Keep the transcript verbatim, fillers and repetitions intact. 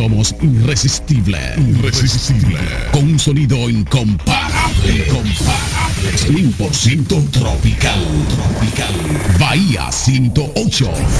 somos irresistibles, irresistibles, con un sonido incomparable, incomparable, cien por ciento tropical, tropical. Bahía ciento ocho.